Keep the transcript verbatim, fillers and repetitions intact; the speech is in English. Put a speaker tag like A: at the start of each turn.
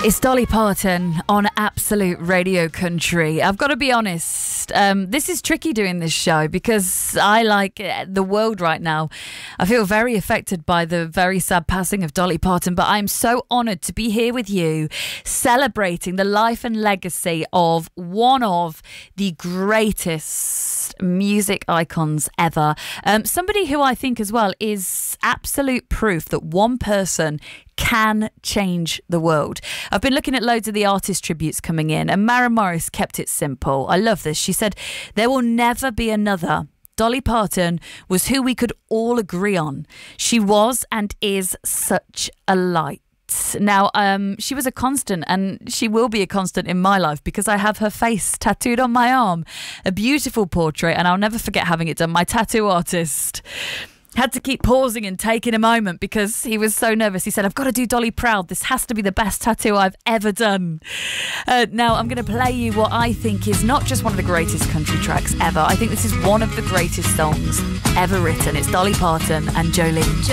A: It's Dolly Parton on Absolute Radio Country. I've got to be honest, um, this is tricky doing this show because I like the world right now. I feel very affected by the very sad passing of Dolly Parton, but I'm so honoured to be here with you celebrating the life and legacy of one of the greatest music icons ever. Um, somebody who I think as well is absolute proof that one person can change the world. I've been looking at loads of the artist tributes coming in, and Maren Morris kept it simple. I love this. She said, "There will never be another. Dolly Parton was who we could all agree on. She was and is such a light." Now, um, she was a constant, and she will be a constant in my life because I have her face tattooed on my arm. A beautiful portrait, and I'll never forget having it done. My tattoo artist had to keep pausing and taking a moment because he was so nervous. He said, "I've got to do Dolly proud. This has to be the best tattoo I've ever done." Uh, now, I'm going to play you what I think is not just one of the greatest country tracks ever. I think this is one of the greatest songs ever written. It's Dolly Parton and Jolene.